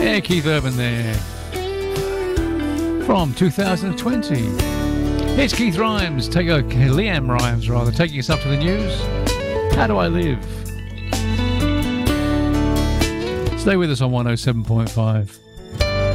Yeah, Keith Urban there. From 2020. It's Keith Rhymes, Liam Rhymes rather, taking us up to the news. How do I live? Stay with us on 107.5.